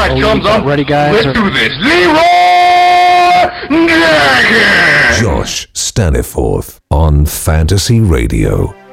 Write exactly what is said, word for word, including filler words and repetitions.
right, Oh, chums, about um, ready, guys, let's or- do this. Leroy Jenkins! Josh Staniforth on Fantasy Radio.